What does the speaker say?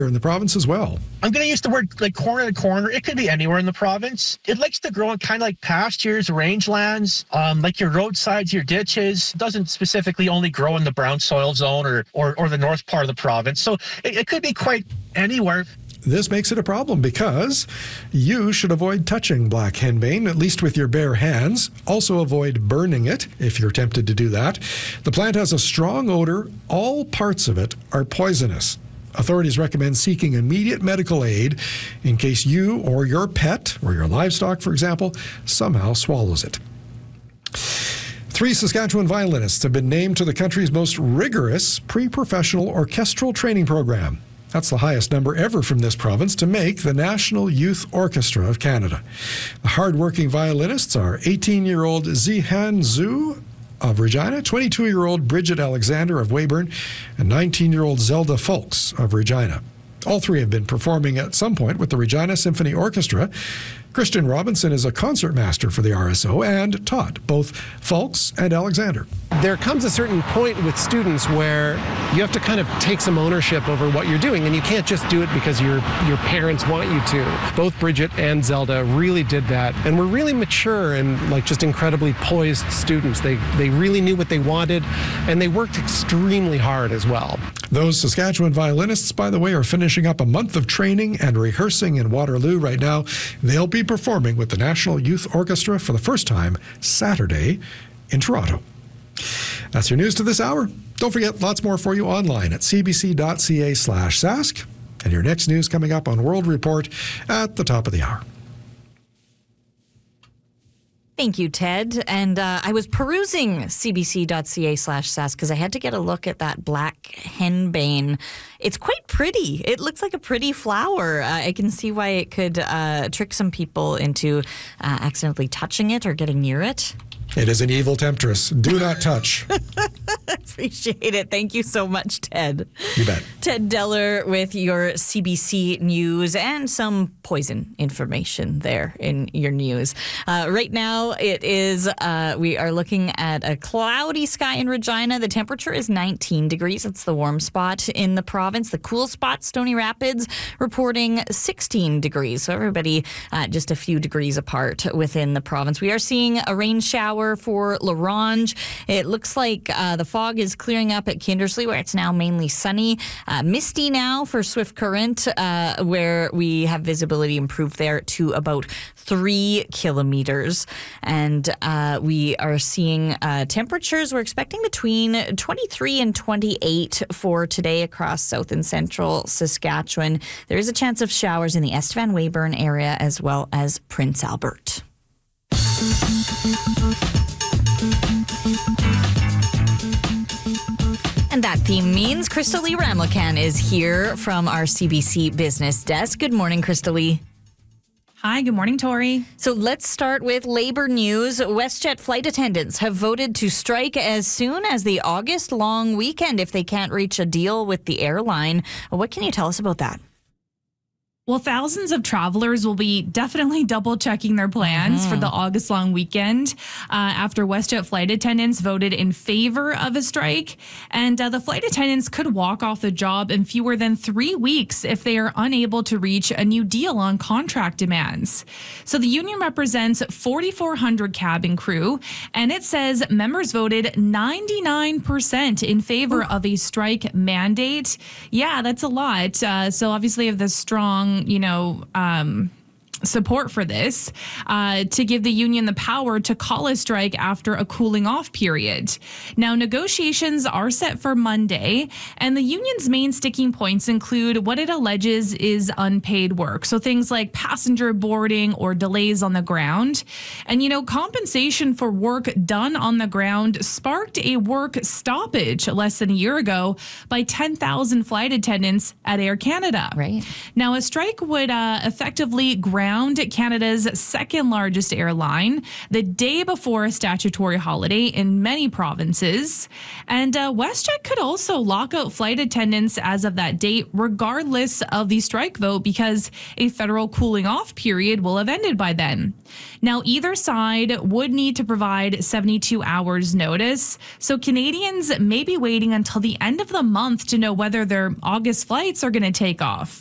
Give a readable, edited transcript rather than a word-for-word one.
in the province as well. I'm going to use the word like corner to corner. It could be anywhere in the province. It likes to grow in kind of like pastures, rangelands, like your roadsides, your ditches. It doesn't specifically only grow in the brown soil zone or the north part of the province. So it could be quite anywhere. This makes it a problem because you should avoid touching black henbane, at least with your bare hands. Also avoid burning it if you're tempted to do that. The plant has a strong odor. All parts of it are poisonous. Authorities recommend seeking immediate medical aid in case you or your pet, or your livestock, for example, somehow swallows it. 3 Saskatchewan violinists have been named to the country's most rigorous pre-professional orchestral training program. That's the highest number ever from this province to make the National Youth Orchestra of Canada. The hard-working violinists are 18-year-old Zihan Zhu of Regina, 22-year-old Bridget Alexander of Weyburn, and 19-year-old Zelda Folks of Regina. All 3 have been performing at some point with the Regina Symphony Orchestra. Christian Robinson is a concertmaster for the RSO and taught both Folks and Alexander. There comes a certain point with students where you have to kind of take some ownership over what you're doing, and you can't just do it because your parents want you to. Both Bridget and Zelda really did that, and were really mature and just incredibly poised students. They really knew what they wanted, and they worked extremely hard as well. Those Saskatchewan violinists, by the way, are finishing up a month of training and rehearsing in Waterloo right now. They'll be performing with the National Youth Orchestra for the first time Saturday in Toronto. That's your news to this hour. Don't forget, lots more for you online at cbc.ca/sask. And your next news coming up on World Report at the top of the hour. Thank you, Ted. And I was perusing cbc.ca/sask because I had to get a look at that black henbane. It's quite pretty. It looks like a pretty flower. I can see why it could trick some people into accidentally touching it or getting near it. It is an evil temptress. Do not touch. Appreciate it. Thank you so much, Ted. You bet. Ted Deller with your CBC News and some poison information there in your news. Right now, it is, we are looking at a cloudy sky in Regina. The temperature is 19 degrees. It's the warm spot in the province. The cool spot, Stony Rapids, reporting 16 degrees. So everybody just a few degrees apart within the province. We are seeing a rain shower for La Ronge. It looks like the fog is clearing up at Kindersley, where it's now mainly sunny. Misty now for Swift Current, where we have visibility improved there to about 3 kilometers. And we are seeing temperatures. We're expecting between 23 and 28 for today across south and central Saskatchewan. There is a chance of showers in the Estevan Weyburn area as well as Prince Albert. And that theme means Crystal Lee Ramlakan is here from our CBC Business Desk. Good morning, Crystal Lee. Hi, good morning, Tori. So let's start with labor news. WestJet flight attendants have voted to strike as soon as the August long weekend if they can't reach a deal with the airline. What can you tell us about that? Well, thousands of travelers will be definitely double checking their plans for the August long weekend after WestJet flight attendants voted in favor of a strike. And the flight attendants could walk off the job in fewer than 3 weeks if they are unable to reach a new deal on contract demands. So the union represents 4,400 cabin crew, and it says members voted 99% in favor of a strike mandate. Yeah, that's a lot. So obviously of the strong support for this to give the union the power to call a strike after a cooling off period. Now, negotiations are set for Monday, and the union's main sticking points include what it alleges is unpaid work. So things like passenger boarding or delays on the ground. And, compensation for work done on the ground sparked a work stoppage less than a year ago by 10,000 flight attendants at Air Canada. Right. Now, a strike would effectively ground ground, Canada's second largest airline, the day before a statutory holiday in many provinces. And WestJet could also lock out flight attendants as of that date, regardless of the strike vote, because a federal cooling off period will have ended by then. Now, either side would need to provide 72 hours notice, so Canadians may be waiting until the end of the month to know whether their August flights are going to take off.